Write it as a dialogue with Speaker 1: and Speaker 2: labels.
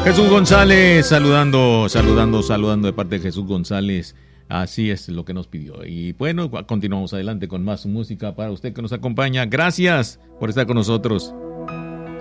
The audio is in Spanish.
Speaker 1: Jesús González, saludando de parte de Jesús González. Así es lo que nos pidió. Y bueno, continuamos adelante con más música para usted que nos acompaña. Gracias por estar con nosotros.